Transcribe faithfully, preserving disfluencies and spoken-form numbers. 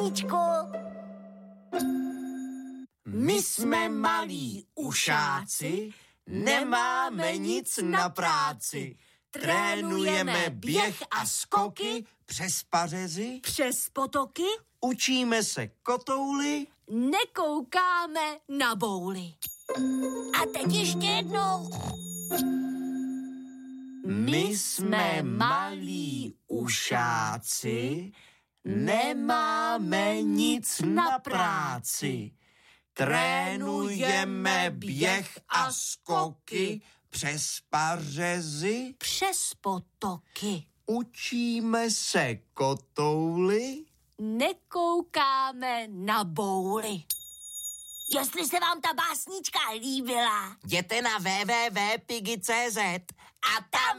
My jsme malí ušáci, nemáme nic na práci. Trénujeme běh a skoky přes pařezy, přes potoky, učíme se kotouly, nekoukáme na bouly. A teď ještě jednou. My jsme malí ušáci, nemáme nic na práci. Trénujeme běh a skoky přes pařezy, přes potoky. Učíme se kotouly, nekoukáme na bouly. Jestli se vám ta básnička líbila, jděte na w w w tečka pigi tečka c z a tam